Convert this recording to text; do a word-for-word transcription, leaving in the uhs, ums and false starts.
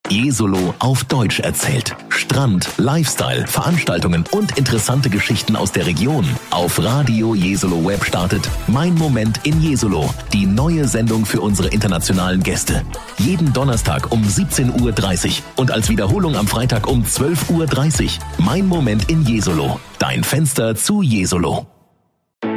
Jesolo auf Deutsch erzählt. Strand, Lifestyle, Veranstaltungen und interessante Geschichten aus der Region. Auf Radio Jesolo Web startet Mein Moment in Jesolo, die neue Sendung für unsere internationalen Gäste. Jeden Donnerstag um siebzehn Uhr dreißig und als Wiederholung am Freitag um zwölf Uhr dreißig. Mein Moment in Jesolo, dein Fenster zu Jesolo.